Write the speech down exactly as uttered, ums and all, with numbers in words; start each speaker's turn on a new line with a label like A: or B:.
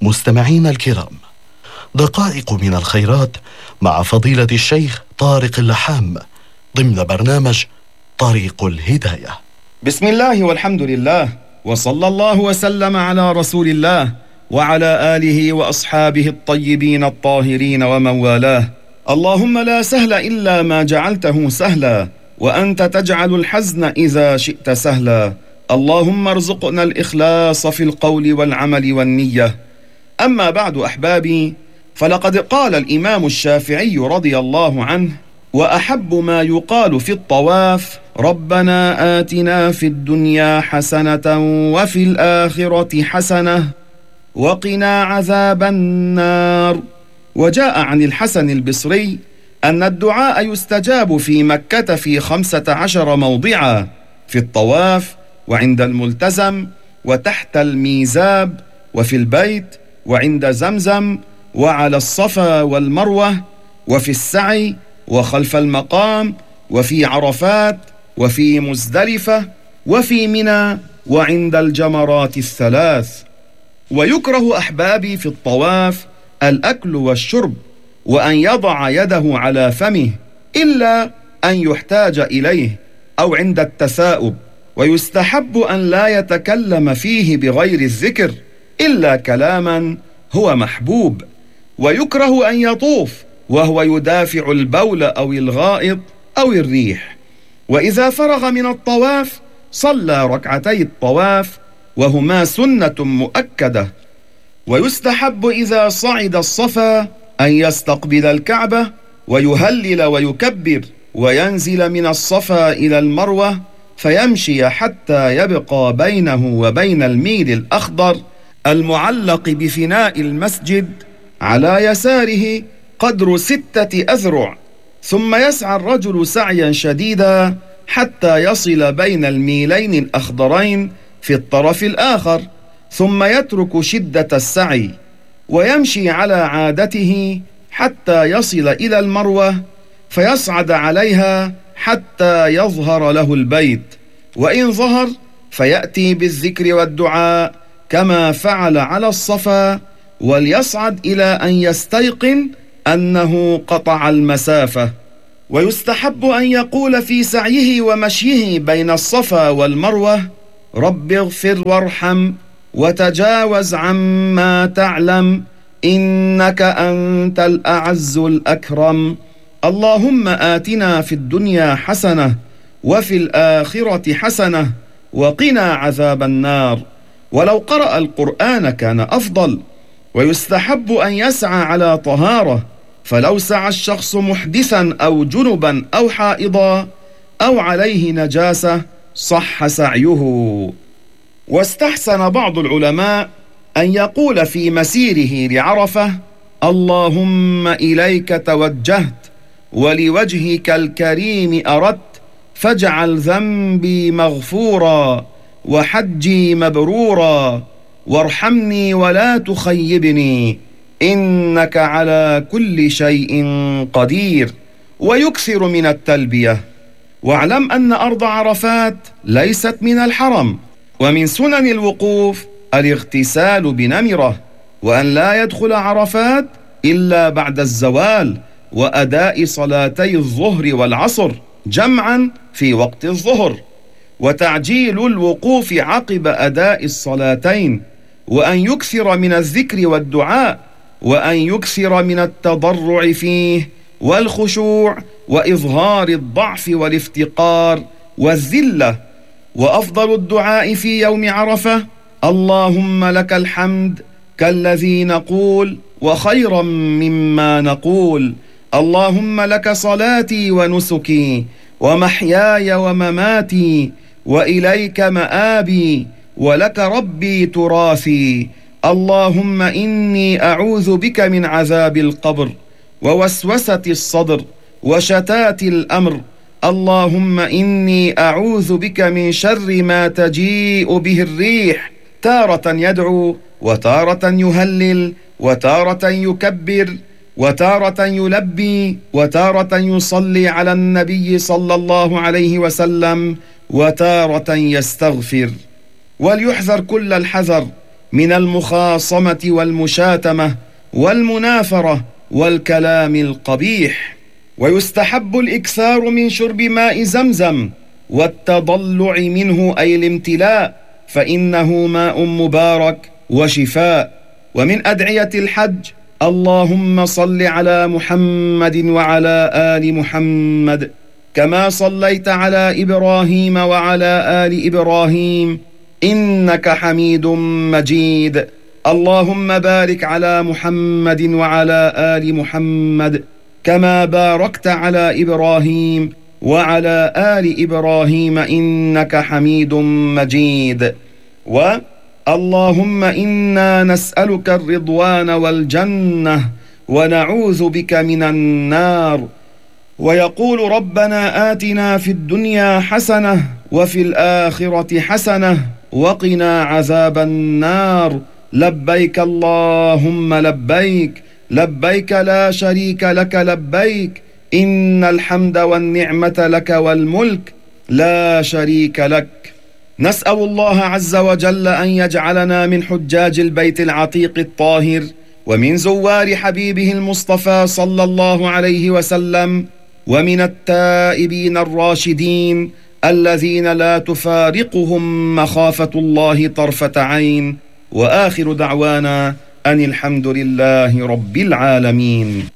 A: مستمعين الكرام، دقائق من الخيرات مع فضيلة الشيخ طارق اللحام ضمن برنامج طريق الهداية.
B: بسم الله والحمد لله، وصلى الله وسلم على رسول الله وعلى آله وأصحابه الطيبين الطاهرين ومن والاه. اللهم لا سهل إلا ما جعلته سهلا، وأنت تجعل الحزن إذا شئت سهلا. اللهم ارزقنا الإخلاص في القول والعمل والنية. أما بعد أحبابي، فلقد قال الإمام الشافعي رضي الله عنه: وأحب ما يقال في الطواف ربنا آتنا في الدنيا حسنة وفي الآخرة حسنة وقنا عذاب النار. وجاء عن الحسن البصري أن الدعاء يستجاب في مكة في خمسة عشر موضعا: في الطواف، وعند الملتزم، وتحت الميزاب، وفي البيت، وعند زمزم، وعلى الصفا والمروة، وفي السعي، وخلف المقام، وفي عرفات، وفي مزدلفة، وفي منى، وعند الجمرات الثلاث. ويكره أحبابي في الطواف الأكل والشرب، وأن يضع يده على فمه إلا أن يحتاج إليه، أو عند التثاؤب. ويستحب أن لا يتكلم فيه بغير الذكر إلا كلاما هو محبوب. ويكره أن يطوف وهو يدافع البول أو الغائط أو الريح. وإذا فرغ من الطواف صلى ركعتي الطواف، وهما سنة مؤكدة. ويستحب إذا صعد الصفا أن يستقبل الكعبة ويهلل ويكبر، وينزل من الصفا إلى المروة فيمشي حتى يبقى بينه وبين الميل الأخضر المعلق بفناء المسجد على يساره قدر ستة أذرع، ثم يسعى الرجل سعيا شديدا حتى يصل بين الميلين الأخضرين في الطرف الآخر، ثم يترك شدة السعي ويمشي على عادته حتى يصل إلى المروة فيصعد عليها حتى يظهر له البيت، وإن ظهر فيأتي بالذكر والدعاء كما فعل على الصفا، وليصعد إلى أن يستيقن أنه قطع المسافة. ويستحب أن يقول في سعيه ومشيه بين الصفا والمروة: رب اغفر وارحم وتجاوز عما تعلم إنك أنت الأعز الأكرم. اللهم آتنا في الدنيا حسنة وفي الآخرة حسنة وقنا عذاب النار. ولو قرأ القرآن كان أفضل. ويستحب أن يسعى على طهارة، فلو سعى الشخص محدثا أو جنبا أو حائضا أو عليه نجاسة صح سعيه. واستحسن بعض العلماء أن يقول في مسيره لعرفة: اللهم إليك توجهت ولوجهك الكريم أردت، فاجعل ذنبي مغفورا وحجي مبرورا وارحمني ولا تخيبني إنك على كل شيء قدير. ويكثر من التلبية. واعلم أن أرض عرفات ليست من الحرم، ومن سنن الوقوف الاغتسال بنمرة، وأن لا يدخل عرفات إلا بعد الزوال، وأداء صلاتي الظهر والعصر جمعا في وقت الظهر، وتعجيل الوقوف عقب أداء الصلاتين، وأن يكثر من الذكر والدعاء، وأن يكثر من التضرع فيه والخشوع وإظهار الضعف والافتقار والذلة. وأفضل الدعاء في يوم عرفة: اللهم لك الحمد كالذي نقول وخيرا مما نقول، اللهم لك صلاتي ونسكي ومحياي ومماتي وإليك مآبي ولك ربي تراثي. اللهم إني أعوذ بك من عذاب القبر ووسوسة الصدر وشتات الأمر. اللهم إني أعوذ بك من شر ما تجيء به الريح، تارة يدعو وتارة يهلل وتارة يكبر وتارة يلبي وتارة يصلي على النبي صلى الله عليه وسلم وتارة يستغفر. وليحذر كل الحذر من المخاصمة والمشاتمة والمنافرة والكلام القبيح. ويستحب الإكثار من شرب ماء زمزم والتضلع منه أي الامتلاء، فإنه ماء مبارك وشفاء. ومن أدعية الحج: اللهم صل على محمد وعلى آل محمد كما صليت على إبراهيم وعلى آل إبراهيم إنك حميد مجيد. اللهم بارك على محمد وعلى آل محمد كما باركت على إبراهيم وعلى آل إبراهيم إنك حميد مجيد. واللهم إنا نسألك الرضوان والجنة ونعوذ بك من النار. ويقول ربنا آتنا في الدنيا حسنة وفي الآخرة حسنة وقنا عذاب النار. لبيك اللهم لبيك، لبيك لا شريك لك لبيك، إن الحمد والنعمة لك والملك لا شريك لك. نسأل الله عز وجل أن يجعلنا من حجاج البيت العتيق الطاهر ومن زوار حبيبه المصطفى صلى الله عليه وسلم، ومن التائبين الراشدين الذين لا تفارقهم مخافة الله طرفة عين. وآخر دعوانا أن الحمد لله رب العالمين.